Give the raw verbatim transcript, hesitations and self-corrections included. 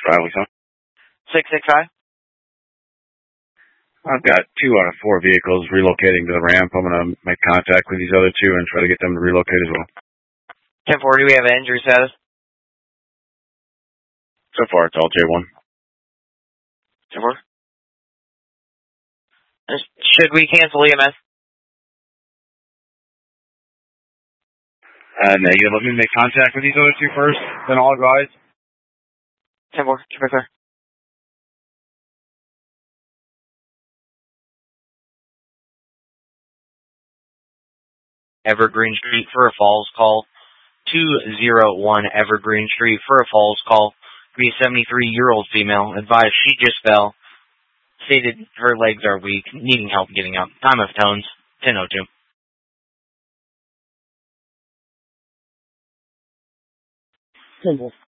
Riley, son. six six five. I've got two out of four vehicles relocating to the ramp. I'm going to make contact with these other two and try to get them to relocate as well. ten four, do we have an injury status? So far, it's all J one. ten four. Should we cancel E M S? Uh, negative. Let me make contact with these other two first, then I'll advise. ten four, keep it clear. Evergreen Street for a Falls call. two oh one Evergreen Street for a Falls call. Be a seventy-three-year-old female. Advised she just fell. Stated her legs are weak, needing help getting up. Time of tones, ten oh two. Simple.